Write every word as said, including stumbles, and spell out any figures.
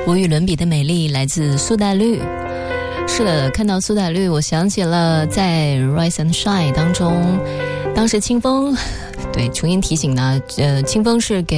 无与伦比的美丽来自苏打绿。是的，看到苏打绿，我想起了在 Rise and Shine 当中，当时清风，对，重新提醒呢，呃，清风是给